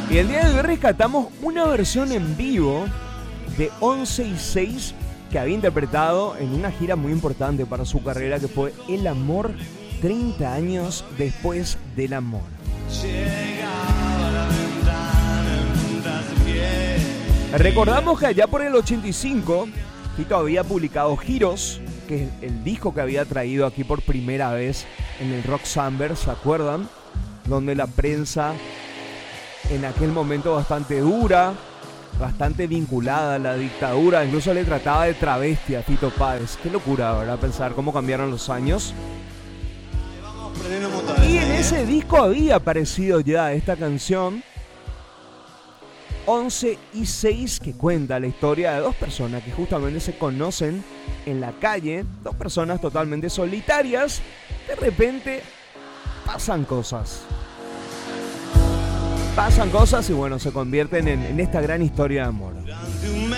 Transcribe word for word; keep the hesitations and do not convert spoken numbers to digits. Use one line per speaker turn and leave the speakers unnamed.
Y el día de hoy rescatamos una versión en vivo de once y seis que había interpretado en una gira muy importante para su carrera, que fue El Amor, treinta años después del amor. Recordamos que allá por el ochenta y cinco, Fito había publicado Giros, que es el disco que había traído aquí por primera vez en el Rock Summer, ¿se acuerdan? Donde la prensa, en aquel momento bastante dura, bastante vinculada a la dictadura, incluso le trataba de travesti a Fito Páez. Qué locura, ¿verdad? Pensar cómo cambiaron los años. Y en ese disco había aparecido ya esta canción once y seis, que cuenta la historia de dos personas que justamente se conocen en la calle, dos personas totalmente solitarias. De repente pasan cosas. Pasan cosas y bueno, se convierten en, en esta gran historia de amor.